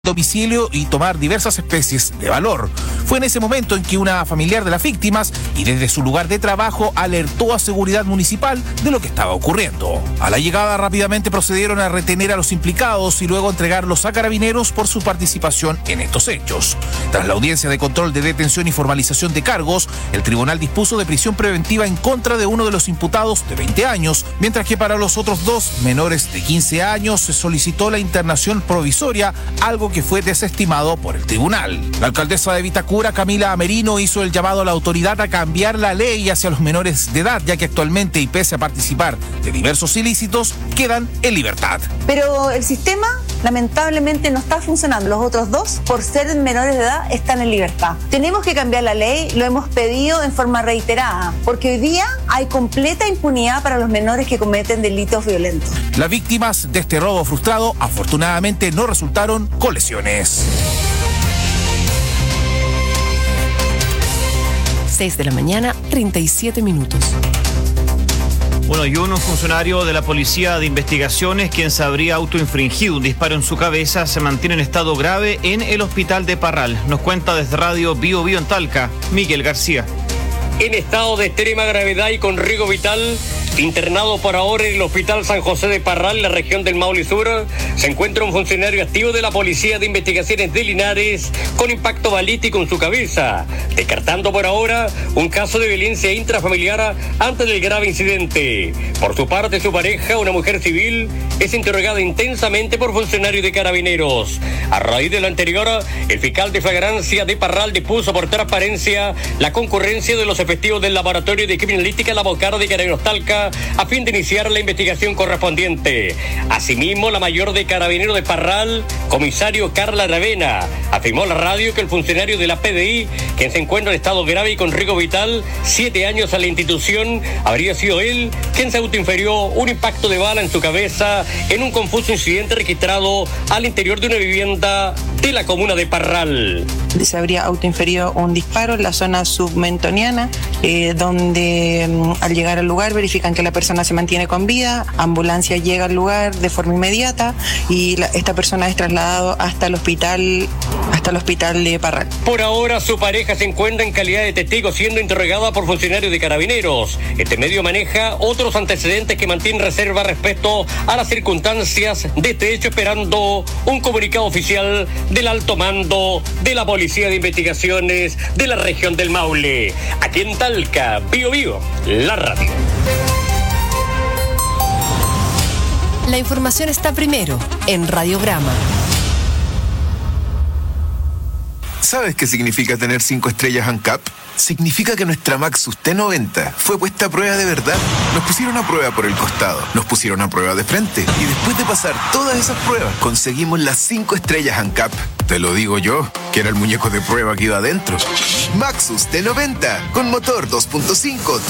domicilio y tomar diversas especies de valor. Fue en ese momento en que una familiar de las víctimas y desde su lugar de trabajo alertó a seguridad municipal de lo que estaba ocurriendo. A la llegada rápidamente procedieron a retener a los implicados y luego entregarlos a carabineros por su participación en estos hechos. Tras la audiencia de control de detención y formalización de cargos, el tribunal dispuso de prisión preventiva en contra de uno de los imputados de 20 años, mientras que para los otros dos menores de 15 años se solicitó la internación provisoria, algo que fue desestimado por el tribunal. La alcaldesa de Vitacura, Camila Amerino, hizo el llamado a la autoridad a cambiar la ley hacia los menores de edad, ya que actualmente, y pese a participar de diversos ilícitos, quedan en libertad. Pero el sistema lamentablemente no está funcionando. Los otros dos, por ser menores de edad, están en libertad. Tenemos que cambiar la ley, lo hemos pedido en forma reiterada, porque hoy día hay completa impunidad para los menores que cometen delitos violentos. Las víctimas de este robo frustrado afortunadamente no resultaron con lesiones. 6 de la mañana, 37 minutos. Bueno, y un funcionario de la Policía de Investigaciones, quien se habría autoinfringido un disparo en su cabeza, se mantiene en estado grave en el hospital de Parral. Nos cuenta desde Radio Bio Bio en Talca, Miguel García. En estado de extrema gravedad y con riesgo vital, internado por ahora en el Hospital San José de Parral, en la región del Maule Sur, se encuentra un funcionario activo de la Policía de Investigaciones de Linares con impacto balístico en su cabeza, descartando por ahora un caso de violencia intrafamiliar antes del grave incidente. Por su parte, su pareja, una mujer civil, es interrogada intensamente por funcionarios de Carabineros. A raíz de lo anterior, el fiscal de flagrancia de Parral dispuso por transparencia la concurrencia de los efectivos del Laboratorio de Criminalística La Bocara de Carabineros Talca a fin de iniciar la investigación correspondiente. Asimismo, la mayor de Carabineros de Parral, comisario Carla Aravena, afirmó a la radio que el funcionario de la PDI, quien se encuentra en estado grave y con riesgo vital, 7 años a la institución, habría sido él quien se autoinfirió un impacto de bala en su cabeza en un confuso incidente registrado al interior de una vivienda de la comuna de Parral. Se habría autoinferido un disparo en la zona submentoniana, donde al llegar al lugar verifican que la persona se mantiene con vida, ambulancia llega al lugar de forma inmediata y esta persona es trasladado hasta el hospital de Parral. Por ahora su pareja se encuentra en calidad de testigo siendo interrogada por funcionarios de Carabineros. Este medio maneja otros antecedentes que mantienen reserva respecto a las circunstancias de este hecho, esperando un comunicado oficial del alto mando de la Policía de Investigaciones de la región del Maule. Aquí en Talca, Bio Bio, la radio. La información está primero en Radiograma. ¿Sabes qué significa tener 5 estrellas ANCAP? Significa que nuestra Maxus T90 fue puesta a prueba de verdad. Nos pusieron a prueba por el costado, nos pusieron a prueba de frente y después de pasar todas esas pruebas conseguimos las 5 estrellas ANCAP. Te lo digo yo, que era el muñeco de prueba que iba adentro. Maxus T90 con motor 2.5